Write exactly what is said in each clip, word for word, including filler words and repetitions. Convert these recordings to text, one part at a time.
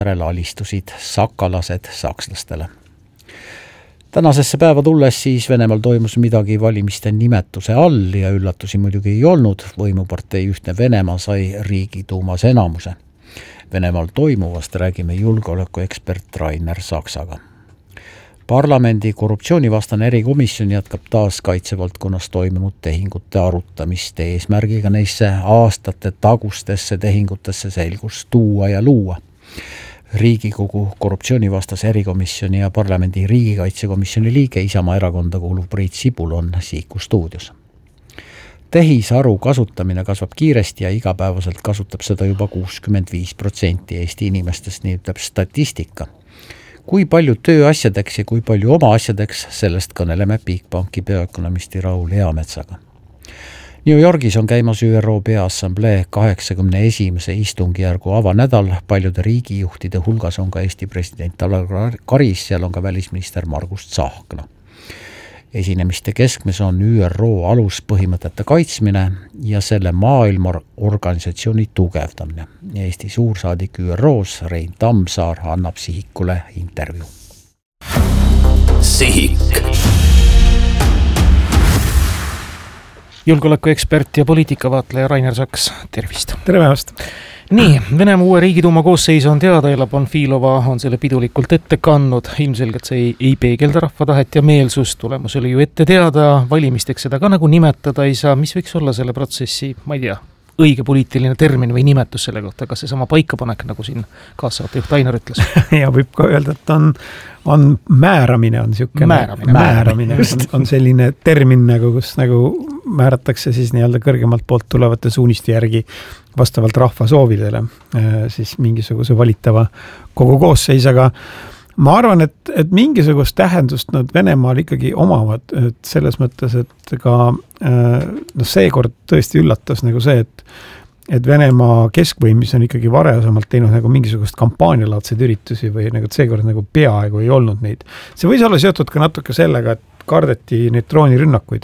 järel alistusid sakalased sakslastele. Tänasesse päeva tulles siis Venemaal toimus midagi valimiste nimetuse all ja üllatusi muidugi ei olnud. Võimupartei Ühtne Venemaa sai Riigiduumas enamuse. Venemaal toimuvast räägime julgeolekuekspert Rainer Saksaga. Parlamendi korruptsioonivastane erikomisjon jätkab taas kaitsevaldkonnas toimunud tehingute arutamist eesmärgiga neisse aastate tagustesse tehingutesse selgust tuua ja luua. Riigikogu korruptsioonivastase erikomisjoni ja parlamendi riigikaitsekomisjoni liige Isamaa erakonda kuuluv Priit Sibul on Siiku stuudios. Tehisaru kasutamine kasvab kiiresti ja igapäevaselt kasutab seda juba kuuskümmend viis protsenti Eesti inimestest, nii ütleb statistika. Kui palju tööasjadeks ja kui palju oma asjadeks, sellest kõneleme Bigbanki bioökonomisti Raul Eametsaga. New Yorgis on käimas Ü R O Peaassamblee kaheksakümne esimese istungjärgu avanädal. Paljude riigijuhtide hulgas on ka Eesti president Alar Karis, seal on ka välisminister Margus Tsahkna. Esinemiste keskmes on Ü R O aluspõhimõtete kaitsmine ja selle maailma organisatsiooni tugevdamine. Eesti suursaadik Ü R O's Rein Tammsaar annab Sihikule intervjuu. Sihik. Julgeolekuekspert ja poliitikavaatleja Rainer Saks, tervist. Tere päevast. Nii, Venemaa uue Riigiduuma koosseis on teada ja Panfilova on selle pidulikult ette kandnud. Ilmselgelt see ei, ei peegelda rahva tahet ja meelsust. Tulemus oli ju ette teada, valimisteks seda ka nagu nimetada ei saa. Mis võiks olla selle protsessi, ma ei tea, õige poliitiline termin või nimetus selle kohta, kas see sama paikapanek, nagu siin kaassaatejuht Ainar ütles? Ja võib ka öelda, et on, on määramine on siukene, määramine, määramine on, on selline termin, nagu, kus nagu määratakse siis nii-öelda kõrgemalt poolt tulevate suuniste järgi vastavalt rahva soovidele siis mingisuguse valitava kogu koosseis, aga ma arvan, et, et mingisugust tähendust nad Venemaal ikkagi omavad, et selles mõttes, et ka no seekord tõesti üllatas nagu see, et, et Venemaa keskvõim, mis on ikkagi varasemalt teinud nagu mingisugust kampaanialaadseid üritusi või nagu seekord nagu peaaegu ei olnud neid. See võis olla seotud ka natuke sellega, et kardeti neid droonirünnakuid.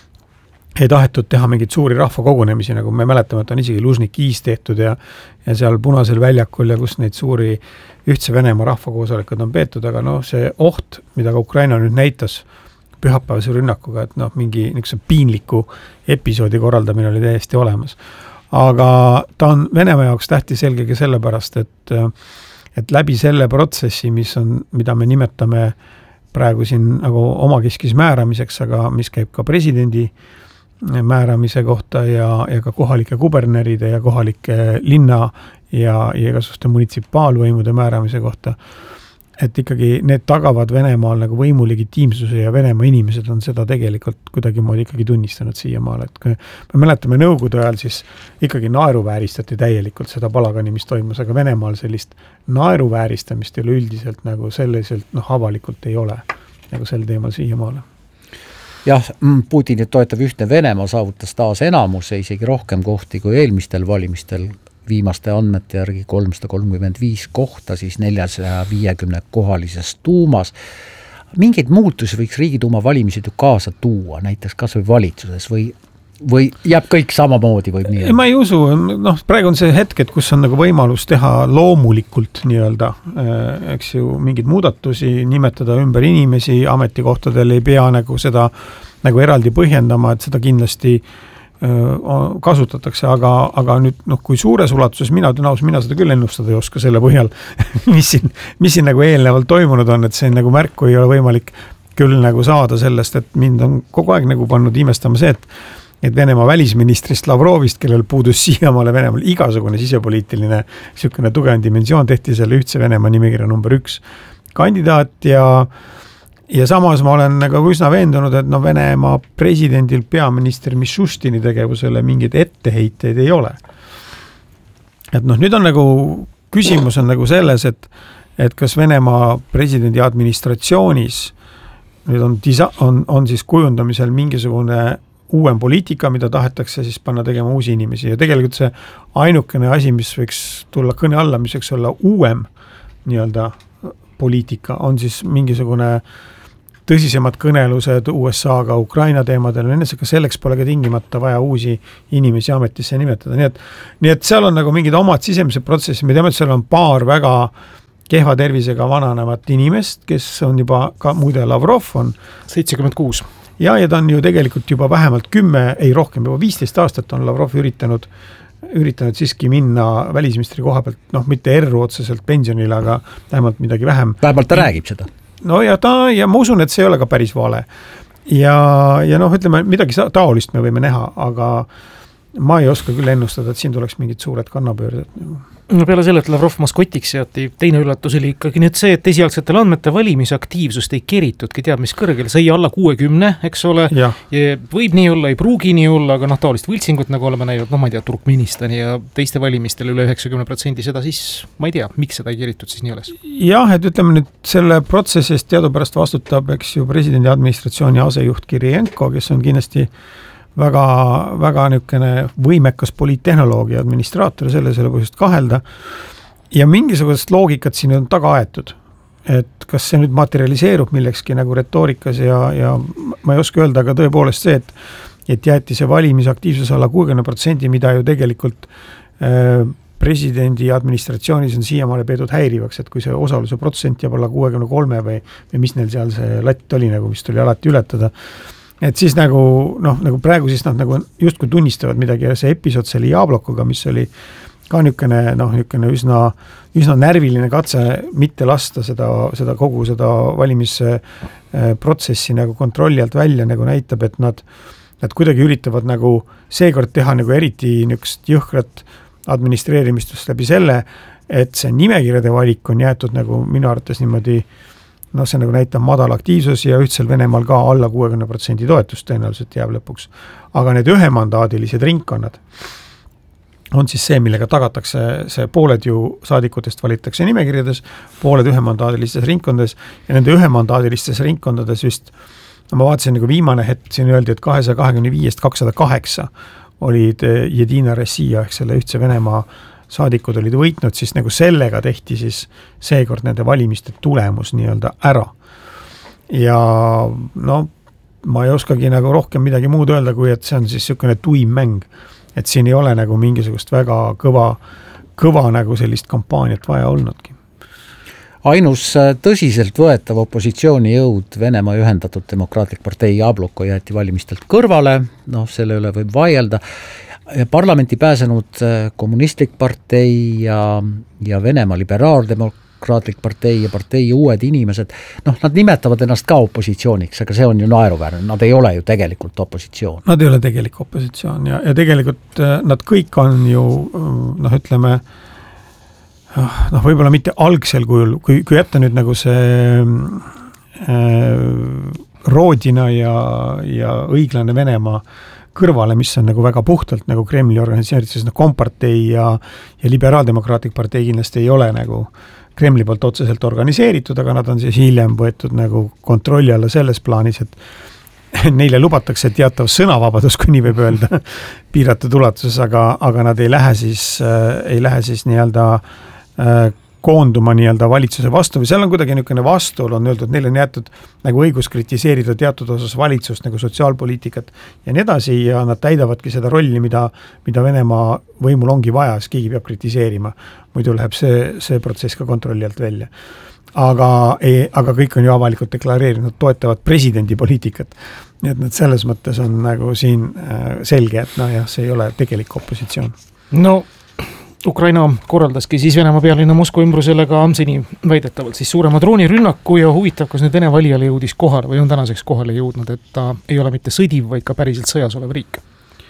Ei tahetud teha mingeid suuri rahvakogunemisi, nagu me mäletame, et on isegi Lužnikiis tehtud ja, ja seal Punasel väljakul ja kus neid suuri ühtse Venemaa rahvakoosolekud on peetud, aga noh, see oht, mida ka Ukraina nüüd näitas pühapäevase rünnakuga, et noh, mingi niisuguse piinliku episoodi korraldamine oli täiesti olemas. Aga ta on Venemaa jaoks tähtis selgegi sellepärast, et, et läbi selle protsessi, mis on, mida me nimetame praegu siin nagu omakeskis määramiseks, aga mis käib ka presidendi määramise kohta ja, ja ka kohalike kuberneride ja kohalike linna ja, ja igasuguste munitsipaalvõimude määramise kohta, et ikkagi need tagavad Venemaal nagu võimu legitiimsuse ja Venemaa inimesed on seda tegelikult kuidagi moodi ikkagi tunnistanud siiamaale, et kui me mäletame nõukogude ajal, siis ikkagi naeruvääristati täielikult seda palagani, mis toimus, aga Venemaal sellist naeruvääristamist ei ole üldiselt nagu selliselt noh, avalikult ei ole nagu sel teemal siiamaale. Jah, Putinit toetav Ühtne Venemaa saavutas taas enamuse, isegi rohkem kohti kui eelmistel valimistel. Viimaste andmete järgi kolmsada kolmkümmend viis kohta, siis neljasada viiekümne kohalises duumas. Mingeid muutusi võiks Riigiduuma valimised ju kaasa tuua, näiteks kas või valitsuses või, või jääb kõik samamoodi või nii? Ma ei usu, noh, praegu on see hetk, et kus on nagu võimalus teha loomulikult nii-öelda, eks ju, mingeid muudatusi, nimetada ümber inimesi ametikohtadel, ei pea nagu seda nagu eraldi põhjendama, et seda kindlasti kasutatakse, aga, aga nüüd, noh, kui suures ulatuses mina ütlen aus, mina seda küll ennustada ei oska selle põhjal, mis siin, mis siin nagu eelnevalt toimunud on, et see nagu märku ei ole võimalik küll nagu saada sellest, et mind on kogu aeg nagu pannud imestama see, et et Venemaa välisministrist Lavrovist, kellel puudus siiamaale Venemaal igasugune sisepoliitiline niisugune tugev dimensioon, tehti selle ühtse Venemaa nimekirja number üks kandidaat ja Ja samas ma olen nagu üsna veendunud, et no Venemaa presidendil peaminister Mišustini tegevusele mingeid etteheiteid ei ole. Et noh, nüüd on nagu, küsimus on nagu selles, et, et kas Venemaa presidendi administratsioonis nüüd on, on, on siis kujundamisel mingisugune uuem poliitika, mida tahetakse siis panna tegema uusi inimesi. Ja tegelikult see ainukene asi, mis võiks tulla kõne alla, mis võiks olla uuem nii-öelda poliitika, on siis mingisugune tõsisemad kõnelused U S A-ga Ukraina teemadel, ka selleks pole ka tingimata vaja uusi inimesi ametisse nimetada. Nii et, nii et seal on nagu mingid omad sisemised protsessid, me teame, et seal on paar väga kehva tervisega vananevat inimest, kes on juba, ka muide Lavrov on seitsekümmend kuus. Ja, ja ta on ju tegelikult juba vähemalt kümme, ei rohkem, juba viisteist aastat on Lavrov üritanud, üritanud siiski minna välisministri koha pealt, noh, mitte erru otseselt pensionile, aga vähemalt midagi vähem. Vähemalt ta räägib seda. No ja ta, ja ma usun, et see ei ole ka päris vale. Ja, ja noh, ütleme, midagi taolist me võime näha, aga ma ei oska küll ennustada, et siin tuleks mingid suured kannapöörded. No peale selle, et Lavrov maskotiks seati, teine üllatus oli ikkagi nüüd see, et esialgsetel andmete valimisaktiivsust ei keritudki teab mis kõrgel, sai alla kuuekümne, eks ole, ja. Ja võib nii olla, ei pruugi nii olla, aga noh, taolist võltsingut, nagu oleme näinud, noh, ma ei tea, Turkmenistani ja teiste valimistel üle üheksakümne protsendi seda, siis ma ei tea, miks seda ei keritud siis nii oles? Jah, et ütleme nüüd selle protsessist teadupärast vastutab, eks ju, presidendi administratsiooni asejuht Kirienko, kes on kindlasti väga, väga niisugune võimekas poliittehnoloogia administraator, selle selle põhjust kahelda. Ja mingisugust loogikat siin on taga aetud. Et kas see nüüd materialiseerub millekski nagu retoorikas ja, ja ma ei oska öelda, aga tõepoolest see, et, et jäeti see valimisaktiivsus alla kuuekümne protsendi, mida ju tegelikult äh, presidendi administratsioonis on siiamaale peetud häirivaks, et kui see osaluse protsent jääb alla kuuekümne kolme või, või mis neil seal see latt oli, nagu mis tuli alati ületada, et siis nagu, noh, nagu praegu siis nad nagu justkui tunnistavad midagi ja see episood selle Jablokuga, mis oli ka niisugune, noh, niisugune üsna, üsna närviline katse mitte lasta seda, seda kogu seda valimisprotsessi nagu kontrolli alt välja nagu näitab, et nad, nad kuidagi üritavad nagu seekord teha nagu eriti niisugust jõhkrat administreerimistust läbi selle, et see nimekirjade valik on jäetud nagu minu arvates niimoodi, noh, see nagu näitab madal aktiivsus ja ühtsel Venemaal ka alla kuuekümne protsendi toetust tõenäoliselt jääb lõpuks. Aga need ühemandaadilised ringkonnad on siis see, millega tagatakse see pooled ju saadikutest valitakse nimekirjades, pooled ühemandaadilistes ringkondades ja nende ühemandaadilistes ringkondades vist, no ma vaatasin nagu viimane hetk, siin öeldi, et kahesaja kahekümne viiest kakssada kaheksa olid Jedina Rossija ehk selle ühtse Venemaa saadikud olid võitnud, siis nagu sellega tehti siis seekord nende valimiste tulemus nii-öelda ära. Ja no ma ei oskagi nagu rohkem midagi muud öelda, kui et see on siis niisugune tuim mäng, et siin ei ole nagu mingisugust väga kõva, kõva nagu sellist kampaaniat vaja olnudki. Ainus tõsiselt võetav opositsiooni jõud Venemaa ühendatud demokraatlik partei Jabloko jäeti valimistelt kõrvale, noh, selle üle võib vaielda. Parlamenti pääsenud kommunistlik partei ja, ja Venemaa liberaaldemokraatlik partei ja partei uued inimesed, noh, nad nimetavad ennast ka opositsiooniks, aga see on ju naeruväärne, nad ei ole ju tegelikult opositsioon. Nad ei ole tegelik opositsioon ja, ja tegelikult nad kõik on ju, noh, ütleme, noh, võib-olla mitte algsel kujul, kui, kui jätta nüüd nagu see äh, Roodina ja, ja õiglane Venemaa kõrvale, mis on nagu väga puhtalt nagu Kremli organiseeritud, siis no kompartei ja, ja liberaaldemokraatlik partei kindlasti ei ole nagu Kremli poolt otseselt organiseeritud, aga nad on siis hiljem võetud nagu kontrolli alla selles plaanis, et neile lubatakse teatav sõnavabadus, kui nii võib öelda, piiratud ulatuses, aga, aga nad ei lähe siis, äh, ei lähe siis nii-öelda äh, koonduma nii-öelda valitsuse vastu või seal on kuidagi niisugune vastuol on öeldud, neil on jäetud nagu õigus kritiseerida teatud osas valitsust nagu sotsiaalpoliitikat ja nii edasi ja nad täidavadki seda rolli, mida, mida Venemaa võimul ongi vaja, siis keegi peab kritiseerima. Muidu läheb see, see protsess ka kontrolli alt välja. Aga, ei, aga kõik on ju avalikult deklareerinud, toetavad presidendi poliitikat. Nii et need selles mõttes on nagu siin selge, et noh jah, see ei ole tegelik opositsioon. No Ukraina korraldaski siis Venemaa pealinna Moskva ümbrusele ka seni väidetavalt siis suurema droonirünnaku ja huvitav, kas nüüd Vene valijale jõudis kohale või on tänaseks kohale jõudnud, et ta ei ole mitte sõdiv, vaid ka päriselt sõjas olev riik.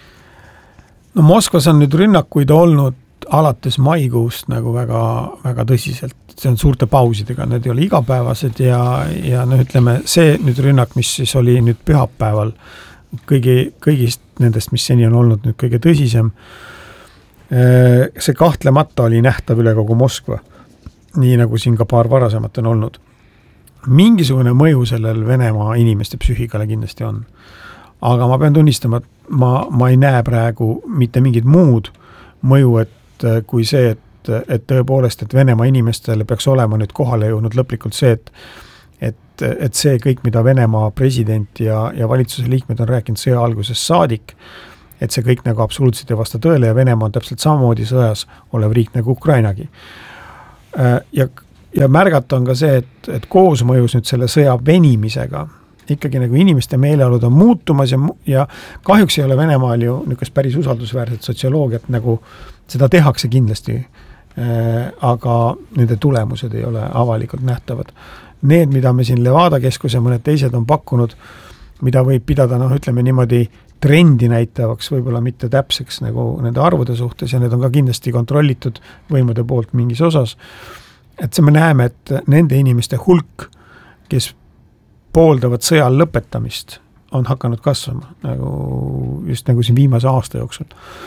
No Moskvas on nüüd rünnakuid olnud alates maikuust nagu väga, väga tõsiselt. See on suurte pausidega, need ei ole igapäevased ja, ja no ütleme, see nüüd rünnak, mis siis oli nüüd pühapäeval kõigi, kõigist nendest, mis seni on olnud nüüd kõige tõsisem, see kahtlemata oli nähtav üle kogu Moskva, nii nagu siin ka paar varasemat on olnud. Mingisugune mõju sellel Venemaa inimeste psüühikale kindlasti on. Aga ma pean tunnistama, et ma, ma ei näe praegu mitte mingit muud mõju, et kui see, et, et tõepoolest, et Venemaa inimestele peaks olema nüüd kohale jõudnud lõplikult see, et, et et, et see kõik, mida Venemaa president ja, ja valitsuse liikmed on rääkinud sõja algusest saadik, et see kõik nagu absoluutselt ei vasta tõele ja Venemaa on täpselt samamoodi sõjas olev riik nagu Ukrainagi. Ja, ja märgata on ka see, et, et koosmõjus nüüd selle sõja venimisega ikkagi nagu inimeste meeleolud on muutumas ja, ja kahjuks ei ole Venemaal ju niisugust päris usaldusväärset sotsioloogiat, nagu seda tehakse kindlasti, äh, aga nende tulemused ei ole avalikult nähtavad. Need, mida me siin Levada keskus ja mõned teised on pakkunud, mida võib pidada, noh, ütleme niimoodi trendi näitavaks, võib-olla mitte täpseks nagu nende arvude suhtes ja need on ka kindlasti kontrollitud võimude poolt mingis osas, et see me näeme, et nende inimeste hulk, kes pooldavad sõjal lõpetamist, on hakanud kasvama, nagu, just nagu siin viimase aasta jooksul.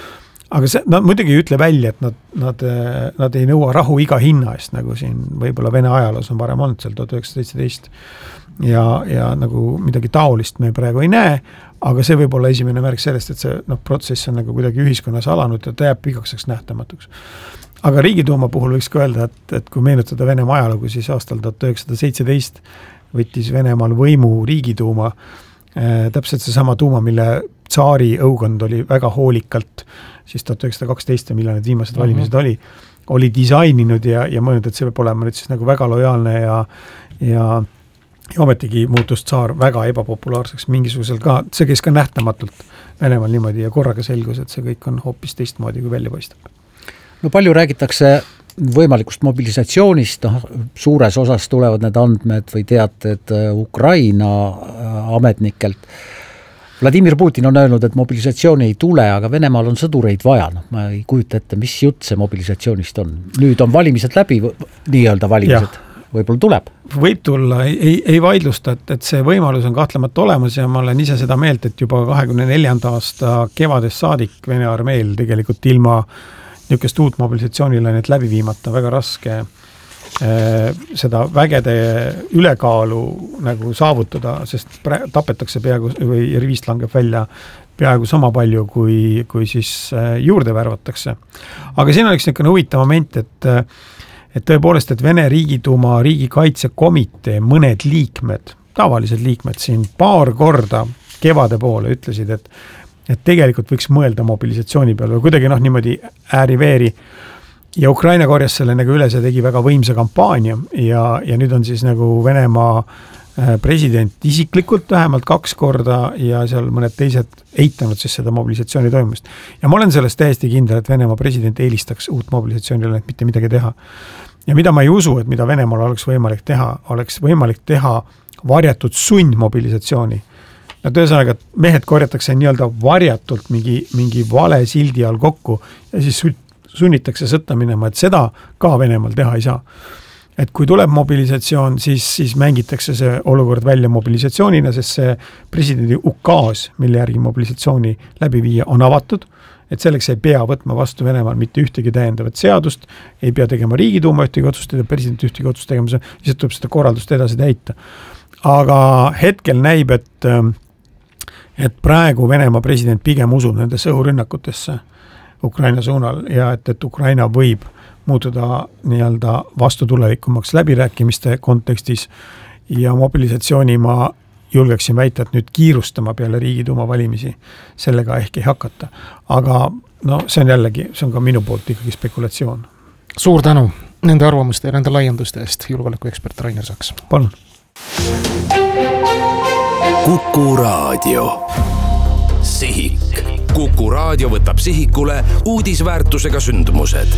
Aga see, nad muidugi ei ütle välja, et nad, nad, nad ei nõua rahu iga hinna eest, nagu siin võib-olla Vene ajaloos on varem olnud seal tuhat üheksasada seitseteist ja, ja nagu midagi taolist me praegu ei näe, aga see võib olla esimene märk sellest, et see no, protsess on nagu kuidagi ühiskonnas alanud ja ta jääb igakseks nähtamatuks. Aga Riigiduuma puhul võiks ka öelda, et, et kui meenutada Venemaa ajalugu, siis aastal tuhat üheksasada seitseteist võttis Venemaal võimu Riigiduuma, äh, täpselt see sama tuuma, mille tsaari õukond oli väga hoolikalt, siis tuhat üheksasada kaksteist, mille need viimased uh-huh. valimised oli, oli disaininud ja, ja mõelnud, et see võib olema nüüd siis nagu väga lojaalne ja, ja, ja ometigi muutus tsaar väga ebapopulaarseks mingisugusel ka, see käis ka nähtamatult Venemaal niimoodi ja korraga selgus, et see kõik on hoopis teistmoodi, kui välja paistab. No palju räägitakse võimalikust mobilisatsioonist, noh, suures osas tulevad need andmed või teated Ukraina ametnikelt. Vladimir Putin on öelnud, et mobilisatsiooni ei tule, aga Venemaal on sõdureid vaja. No, ma ei kujuta ette, mis jutt see mobilisatsioonist on. Nüüd on valimised läbi, nii-öelda valimised. Ja. Võib-olla tuleb. Võib tulla, ei, ei, ei vaidlusta, et, et see võimalus on kahtlemata olemas ja ma olen ise seda meelt, et juba kahekümne neljanda aasta kevadest saadik Vene armeel tegelikult ilma niisugust uut mobilisatsioonile need läbi viimata, väga raske äh, seda vägede ülekaalu nagu saavutada, sest pra- tapetakse peaaegu või rivist langeb välja peaaegu sama palju, kui, kui siis äh, juurde värvatakse. Aga siin on üks niisugune huvitav moment, et, et tõepoolest, et Vene Riigiduuma riigikaitsekomitee mõned liikmed, tavalised liikmed siin paar korda kevade poole ütlesid, et et tegelikult võiks mõelda mobilisatsiooni peale või kuidagi noh niimoodi ääri-veeri ja Ukraina korjas selle nagu üles ja tegi väga võimsa kampaania ja, ja nüüd on siis nagu Venemaa president isiklikult vähemalt kaks korda ja seal mõned teised eitanud siis seda mobilisatsiooni toimumist. Ja ma olen sellest täiesti kindel, et Venemaa president eelistaks uut mobilisatsioonile, et mitte midagi teha. Ja mida ma ei usu, et mida Venemaal oleks võimalik teha, oleks võimalik teha varjatud sundmobilisatsiooni. Nad ühesõnaga, et mehed korjatakse nii-öelda varjatult mingi, mingi vale sildi all kokku ja siis sunnitakse sõtta minema, et seda ka Venemaal teha ei saa. Et kui tuleb mobilisatsioon, siis, siis mängitakse see olukord välja mobilisatsioonina, sest see presidendi ukaas, mille järgi mobilisatsiooni läbi viia, on avatud, et selleks ei pea võtma vastu Venemaal mitte ühtegi täiendavat seadust, ei pea tegema Riigiduuma ühtegi otsust, president ühtegi otsust tegema, siis tuleb seda korraldust edasi täita. Aga hetkel näib, et et praegu Venemaa president pigem usub nendes õhurünnakutesse Ukraina suunal ja et, et Ukraina võib muutuda nii-öelda vastutulevikumaks läbirääkimiste kontekstis ja mobilisatsiooni ma julgeksin väita, et nüüd kiirustama peale Riigiduuma valimisi sellega ehk ei hakata. Aga no see on jällegi, see on ka minu poolt ikkagi spekulatsioon. Suur tänu nende arvamuste ja nende laienduste eest, julgeolekuekspert Rainer Saks. Palun. Kuku Raadio. Sihik. Kuku Raadio võtab sihikule uudisväärtusega sündmused.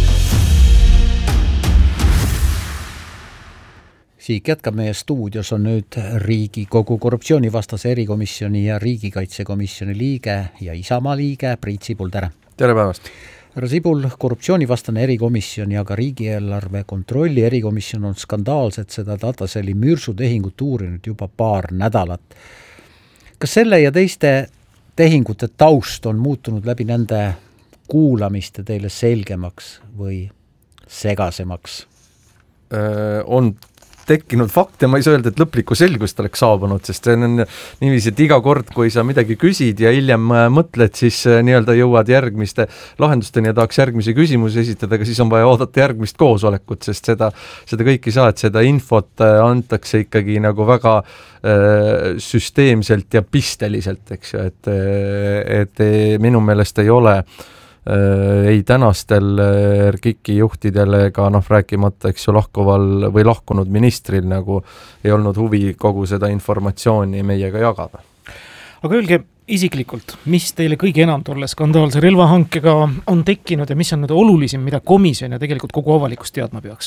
Sihik jätkab, meie stuudios on nüüd Riigikogu korruptsioonivastase erikomisjoni ja riigikaitsekomisjoni liige ja Isamaa liige Priit Sibul, tere! Tere päevast! Härra Sibul, korruptsioonivastane erikomisjon ja ka riigieelarve kontrolli erikomisjon on skandaalselt seda Dataseli müürsutehingut uurinud juba paar nädalat. Kas selle ja teiste tehingute taust on muutunud läbi nende kuulamiste teile selgemaks või segasemaks? On tekkinud fakte, ma ei saa öelda, et lõplikku selgust oleks saabunud, sest see on niiviisi, et iga kord, kui sa midagi küsid ja hiljem mõtled, siis nii-öelda jõuad järgmiste lahendusteni ja tahaks järgmisi küsimusi esitada, aga siis on vaja oodata järgmist koosolekut, sest seda, seda kõik ei saa, et seda infot antakse ikkagi nagu väga äh, süsteemselt ja pisteliselt, eks ju, et, et minu meelest ei ole ei tänastel R K I K-i juhtidel ega noh, rääkimata, eks ju, lahkuval või lahkunud ministril nagu ei olnud huvi kogu seda informatsiooni meiega jagada. Aga öelge isiklikult, mis teile kõige enam tolle skandaalse relvahankega on tekkinud ja mis on nüüd olulisim, mida komisjon ja tegelikult kogu avalikkus teadma peaks?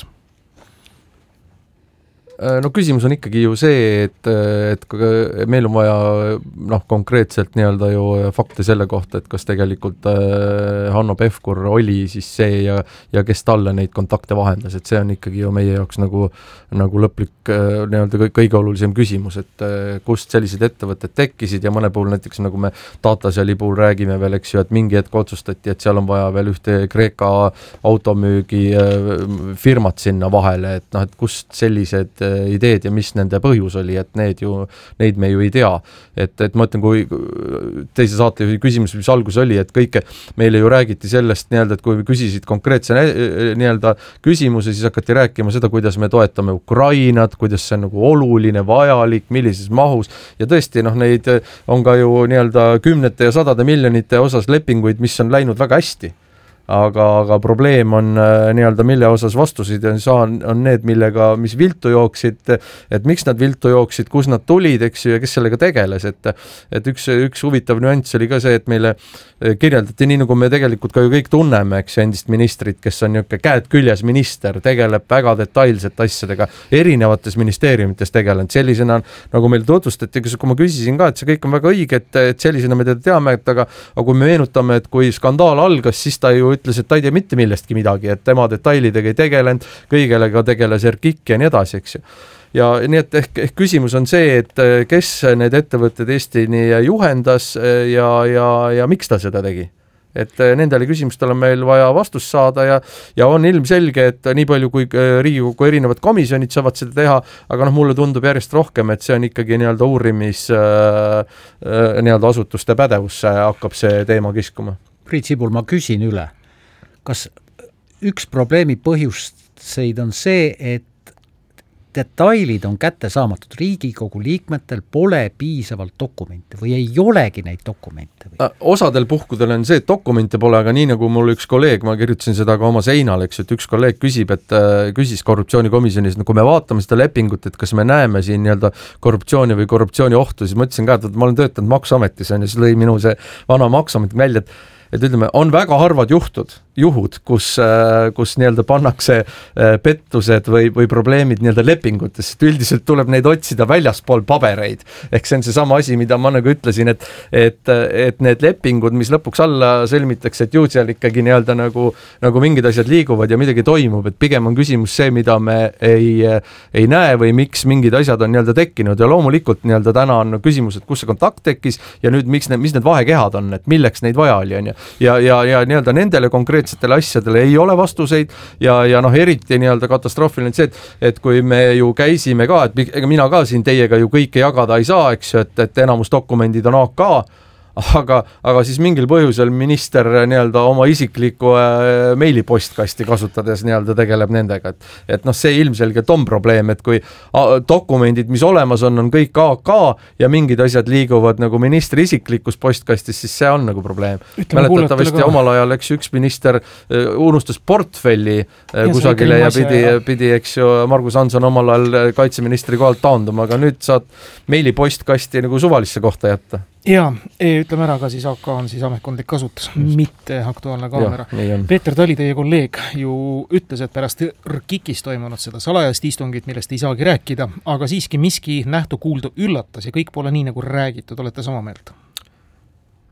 No küsimus on ikkagi ju see, et, et meil on vaja noh, konkreetselt nii-öelda ju fakte selle kohta, et kas tegelikult Hanno Pevkur oli siis see ja, ja kes talle neid kontakte vahendas, et see on ikkagi ju meie jaoks nagu, nagu lõplik nii-öelda kõige olulisem küsimus, et kust sellised ettevõtted tekkisid ja mõne puhul näiteks nagu me Dataseli puhul räägime veel, eks ju, et mingi hetk otsustati, et seal on vaja veel ühte Kreeka automüügi firmat sinna vahele, et noh, et kust sellised ideed ja mis nende põhjus oli, et need ju, neid me ju ei tea. Et, et ma ütlen, kui teise saate küsimus, mis algus oli, et kõike meile ju räägiti sellest nii-öelda, et kui küsisid konkreetse nii-öelda küsimuse, siis hakati rääkima seda, kuidas me toetame Ukrainat, kuidas see on nagu oluline, vajalik, millises mahus ja tõesti, noh, neid on ka ju nii-öelda kümnete ja sadade miljonite osas lepinguid, mis on läinud väga hästi. Aga, aga probleem on nii-öelda, mille osas vastusid on, saan, on need, millega, mis viltu jooksid, et miks nad viltu jooksid, kus nad tulid, eks ju, ja kes sellega tegeles, et, et üks, üks huvitav nüanss oli ka see, et meile kirjeldati nii, nagu me tegelikult ka ju kõik tunneme, eks endist ministrit, kes on niisugune käed küljes minister, tegeleb väga detailselt asjadega, erinevates ministeeriumites tegelenud, sellisena, nagu meil tutvustati, kui ma küsisin ka, et see kõik on väga õige, et, et sellisena me teda teame, et aga, aga kui me meenutame, et kui skandaal algas, siis ta ju ütles, et ta ei tea mitte millestki midagi, et tema detailidega ei tegelenud, kõigelega tegeles R K I K ja nii edasi, eks ju. Ja nii et ehk, ehk küsimus on see, et kes need ettevõtted Eestini juhendas ja, ja, ja miks ta seda tegi. Et nendele küsimustele on meil vaja vastust saada ja, ja on ilmselge, et nii palju kui Riigikogu erinevad komisjonid saavad seda teha, aga noh, mulle tundub järjest rohkem, et see on ikkagi nii-öelda uurimis nii-öelda asutuste pädevusse hakkab see teema kiskuma. Priit Sibul, ma küsin üle. Kas üks probleemi põhjuseid on see, et detailid on kätte saamatud, Riigikogu liikmetel pole piisavalt dokumente või ei olegi neid dokumente? Või? Osadel puhkudel on see, et dokumente pole, aga nii nagu mul üks kolleeg, ma kirjutasin seda ka oma seinal, eks, et üks kolleeg küsib, et küsis korruptsioonikomisjonis, no kui me vaatame seda lepingut, et kas me näeme siin nii-öelda korruptsiooni või korruptsiooni ohtu, siis ma ütlesin ka, et ma olen töötanud Maksuametis ja siis lõi minu see vana Maksuamet välja, et et ütleme, on väga harvad juhtud, juhud, kus, kus nii-öelda pannakse pettused või, või probleemid nii-öelda lepingutes, sest üldiselt tuleb neid otsida väljaspool pabereid. Ehk see on see sama asi, mida ma nagu ütlesin, et, et, et need lepingud, mis lõpuks alla sõlmitakse, et ju seal ikkagi nii-öelda nagu, nagu mingid asjad liiguvad ja midagi toimub, et pigem on küsimus see, mida me ei, ei näe või miks mingid asjad on nii-öelda tekkinud ja loomulikult nii-öelda täna on küsimus, et kus see kontakt tekkis ja nüüd miks need, mis need vahekehad on, et milleks neid vaja oli, on ju. Ja, ja, ja nii-öelda nendele konkreetsetele asjadele ei ole vastuseid ja, ja noh, eriti nii-öelda katastroofiline see, et, et kui me ju käisime ka, et ega mina ka siin teiega ju kõike jagada ei saa, eks ju, et, et enamus dokumendid on A K, aga, aga siis mingil põhjusel minister nii-öelda oma isikliku äh, meilipostkasti kasutades nii-öelda tegeleb nendega, et, et noh, see ilmselgelt on probleem, et kui a, dokumendid, mis olemas on, on kõik A K ja mingid asjad liiguvad nagu ministri isiklikus postkastis, siis see on nagu probleem. Mäletatavasti omal ajal, eks üks minister äh, unustas portfelli äh, kusagile ja pidi, pidi, eks ju, Margus Hanson omal ajal kaitseministri kohalt taanduma, aga nüüd saad meilipostkasti nagu suvalisse kohta jätta. Ja, ütleme ära ka siis A K on siis ametkondlik kasutus, mitte aktuaalne kaamera. Ja, Peeter Tali, teie kolleeg, ju ütles, et pärast R K I K-is toimunud seda salajast istungit, millest ei saagi rääkida, aga siiski miski nähtu kuuldu üllatas ja kõik pole nii, nagu räägitud, olete sama meelt?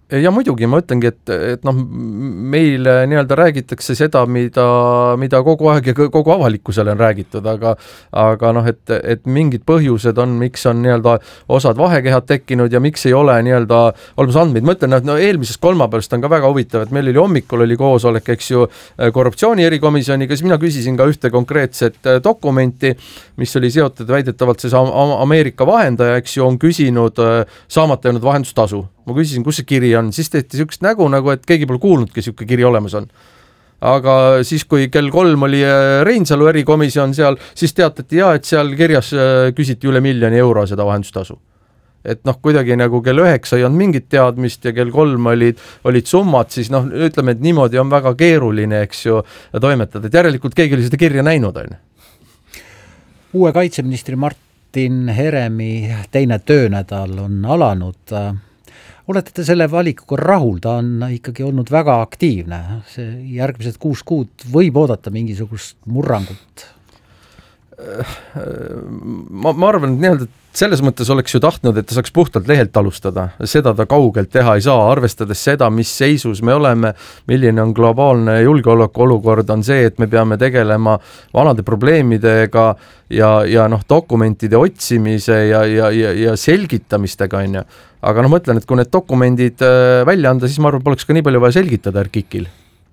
ja muidugi ma ütlengi, et, et noh, meil nii-öelda räägitakse seda, mida, mida kogu aeg ja kogu avalikkusele on räägitud, aga aga noh, et, et mingid põhjused on, miks on nii-öelda osad vahekehad tekkinud ja miks ei ole nii-öelda olemas andmeid. Ma ütlen, et no eelmisest kolmapäevast on ka väga huvitav, et meil oli hommikul oli koosolek, eks ju, korruptsiooni erikomisjoniga, siis mina küsisin ka ühte konkreetset dokumenti, mis oli seotud väidetavalt siis Ameerika vahendaja, eks ju, on küsinud saamata jäänud vahendustasu. Ma küsisin, kus see kiri on, siis tehti sükst nägu, nagu et keegi pole kuulnudki, siuke kiri olemas on. Aga siis, kui kell kolm oli Reinsalu erikomisjon seal, siis teatati ja, et seal kirjas küsiti üle miljoni euro seda vahendustasu. Et noh, kuidagi nagu kell üheksa ei olnud mingit teadmist ja kell kolm olid, olid summad, siis noh, ütleme, et niimoodi on väga keeruline, eks ju, toimetada. Et järelikult keegi oli seda kirja näinud, on. Uue kaitseministri Martin Heremi teine töönädal on alanud. Olete te selle valikuga rahul, ta on ikkagi olnud väga aktiivne. See järgmised kuus kuud võib oodata mingisugust murrangut? Ma, ma arvan, et nii-öelda selles mõttes oleks ju tahtnud, et ta saaks puhtalt lehelt alustada. Seda ta kaugelt teha ei saa, arvestades seda, mis seisus me oleme, milline on globaalne julgeoleku olukord, on see, et me peame tegelema vanade probleemidega ja, ja noh, dokumentide otsimise ja, ja, ja, ja selgitamistega, on ju. Aga noh, mõtlen, et kui need dokumendid välja anda, siis ma arvan, poleks ka nii palju vaja selgitada Erkikil.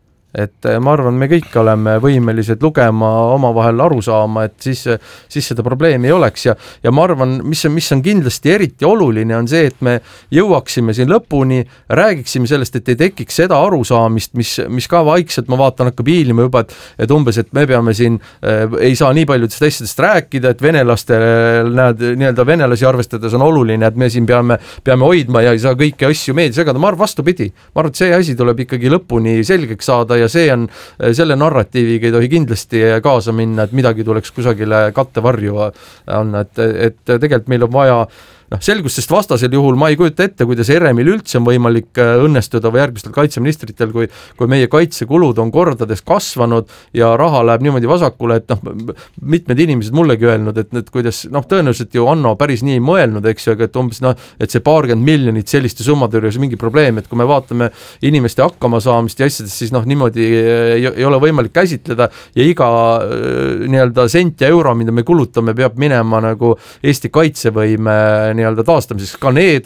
Et ma arvan, me kõik oleme võimelised lugema, oma vahel aru saama, et siis, siis seda probleemi ei oleks. Ja, ja ma arvan, mis on, mis on kindlasti eriti oluline, on see, et me jõuaksime siin lõpuni, räägiksime sellest, et ei tekiks seda arusaamist, mis, mis ka vaikselt, ma vaatan, hakkab hiilima juba, et, et umbes, et me peame siin, äh, ei saa nii paljudest asjadest rääkida, et venelaste, näed, nii-öelda venelasi arvestades on oluline, et me siin peame, peame hoidma ja ei saa kõiki asju meedia segada. Ma arvan, vastupidi. Ma arvan, et see asi tuleb ikkagi lõpuni selgeks saada ja see on, selle narratiiviga ei tohi kindlasti kaasa minna, et midagi tuleks kusagile kattevarju on, et, et tegelikult meil on vaja noh, selgus, sest vastasel juhul ma ei kujuta ette, kuidas Heremil üldse on võimalik õnnestuda või järgmistel kaitseministritel, kui, kui meie kaitsekulud on kordades kasvanud ja raha läheb niimoodi vasakule, et noh, mitmed inimesed mullegi öelnud, et, et kuidas, noh, tõenäoliselt ju Anno päris nii mõelnud, eks ju, et umbes noh, et see paarkümmend miljonit selliste summade juures mingi probleem, et kui me vaatame inimeste hakkama saamist ja asjadest, siis noh, niimoodi ei, ei ole võimalik käsitleda ja iga nii-öelda sent ja euro, mida me kulutame, peab minema nagu Eesti kaitsevõime nii-öelda taastamiseks. Ka need,